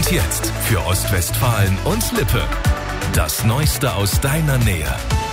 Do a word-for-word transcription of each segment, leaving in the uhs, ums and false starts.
Und jetzt für Ostwestfalen und Lippe. Das Neueste aus deiner Nähe.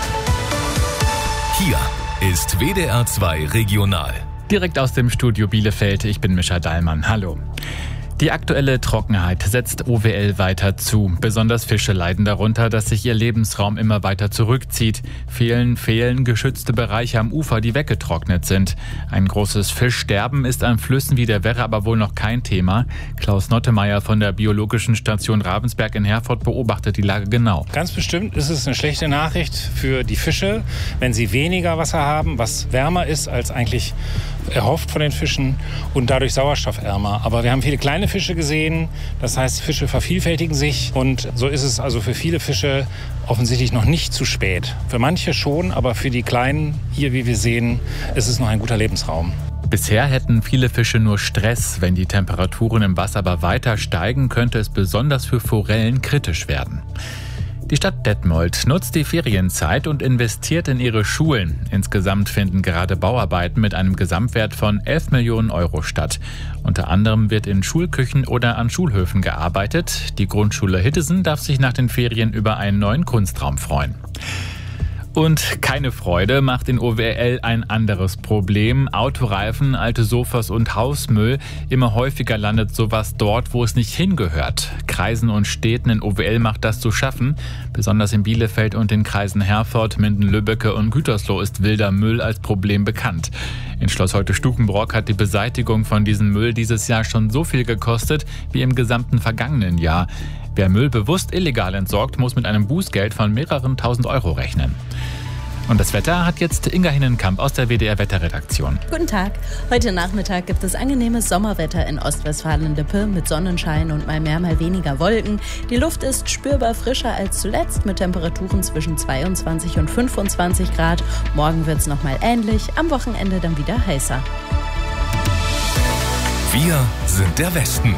Hier ist W D R zwei Regional. Direkt aus dem Studio Bielefeld, ich bin Mischa Dallmann. Hallo. Die aktuelle Trockenheit setzt O W L weiter zu. Besonders Fische leiden darunter, dass sich ihr Lebensraum immer weiter zurückzieht. Fehlen, fehlen geschützte Bereiche am Ufer, die weggetrocknet sind. Ein großes Fischsterben ist an Flüssen wie der Werre aber wohl noch kein Thema. Klaus Nottemeier von der Biologischen Station Ravensberg in Herford beobachtet die Lage genau. Ganz bestimmt ist es eine schlechte Nachricht für die Fische, wenn sie weniger Wasser haben, was wärmer ist als eigentlich erhofft von den Fischen und dadurch sauerstoffärmer. Aber wir haben viele kleine Fische gesehen, das heißt, Fische vervielfältigen sich und so ist es also für viele Fische offensichtlich noch nicht zu spät. Für manche schon, aber für die Kleinen, hier wie wir sehen, ist es noch ein guter Lebensraum. Bisher hätten viele Fische nur Stress. Wenn die Temperaturen im Wasser aber weiter steigen, könnte es besonders für Forellen kritisch werden. Die Stadt Detmold nutzt die Ferienzeit und investiert in ihre Schulen. Insgesamt finden gerade Bauarbeiten mit einem Gesamtwert von elf Millionen Euro statt. Unter anderem wird in Schulküchen oder an Schulhöfen gearbeitet. Die Grundschule Hittesen darf sich nach den Ferien über einen neuen Kunstraum freuen. Und keine Freude macht in O W L ein anderes Problem. Autoreifen, alte Sofas und Hausmüll. Immer häufiger landet sowas dort, wo es nicht hingehört. Kreisen und Städten in O W L macht das zu schaffen. Besonders in Bielefeld und den Kreisen Herford, Minden, Lübbecke und Gütersloh ist wilder Müll als Problem bekannt. In Schloss Holte-Stukenbrock hat die Beseitigung von diesem Müll dieses Jahr schon so viel gekostet wie im gesamten vergangenen Jahr. Wer Müll bewusst illegal entsorgt, muss mit einem Bußgeld von mehreren tausend Euro rechnen. Und das Wetter hat jetzt Inga Hinnenkamp aus der W D R-Wetterredaktion. Guten Tag. Heute Nachmittag gibt es angenehmes Sommerwetter in Ostwestfalen-Lippe mit Sonnenschein und mal mehr, mal weniger Wolken. Die Luft ist spürbar frischer als zuletzt mit Temperaturen zwischen zweiundzwanzig und fünfundzwanzig Grad. Morgen wird es nochmal ähnlich, am Wochenende dann wieder heißer. Wir sind der Westen.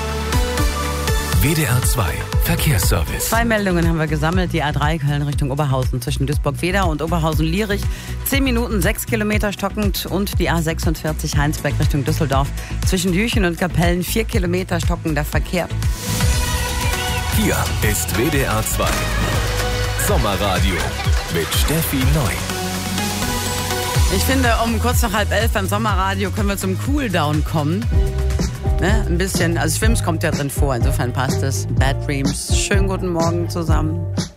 W D R zwei Verkehrsservice. Zwei Meldungen haben wir gesammelt. Die A drei Köln Richtung Oberhausen zwischen Duisburg-Wedau und Oberhausen-Lierich. Zehn Minuten, sechs Kilometer stockend. Und die A sechsundvierzig Heinsberg Richtung Düsseldorf zwischen Jüchen und Kapellen. Vier Kilometer stockender Verkehr. Hier ist W D R zwei Sommerradio mit Steffi Neu. Ich finde, um kurz nach halb elf beim Sommerradio können wir zum Cooldown kommen. Ne, ein bisschen, also Schwimms kommt ja drin vor, insofern passt es. Bad Dreams. Schönen guten Morgen zusammen.